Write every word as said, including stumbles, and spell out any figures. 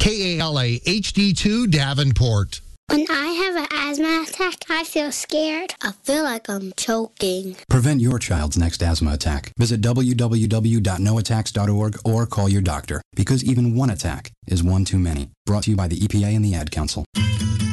K A L A H D two Davenport. When I have an asthma attack, I feel scared. I feel like I'm choking. Prevent your child's next asthma attack. Visit w w w dot no attacks dot org or call your doctor, because even one attack is one too many. Brought to you by the E P A and the Ad Council.